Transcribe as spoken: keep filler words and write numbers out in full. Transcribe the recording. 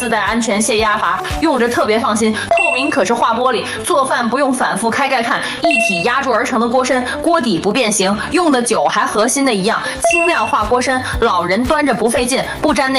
自带安全泄压阀，用着特别放心。透明可视化玻璃，做饭不用反复开盖看，一体压铸而成的锅身，锅底不变形，用的久还和新的一样。轻量化锅身，老人端着不费劲，不沾那